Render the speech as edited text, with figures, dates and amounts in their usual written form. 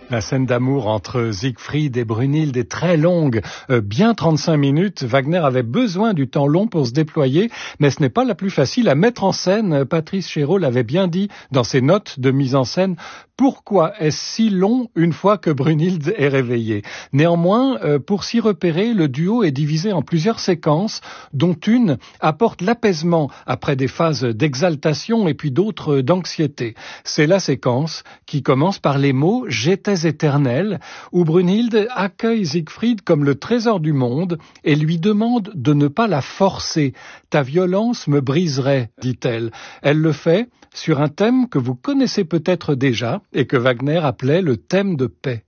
La scène d'amour entre Siegfried et Brunhilde est très longue, bien 35 minutes. Wagner avait besoin du temps long pour se déployer, mais ce n'est pas la plus facile à mettre en scène. Patrice Chéreau l'avait bien dit dans ses notes de mise en scène. Pourquoi est-ce si long une fois que Brunhilde est réveillée? Néanmoins, pour s'y repérer, le duo est divisé en plusieurs séquences, dont une apporte l'apaisement après des phases d'exaltation et puis d'autres d'anxiété. C'est la séquence qui commence par les mots « J'étais éternel » où Brunhilde accueille Siegfried comme le trésor du monde et lui demande de ne pas la forcer. « Ta violence me briserait », dit-elle. Elle le fait sur un thème que vous connaissez peut-être déjà et que Wagner appelait le thème de paix.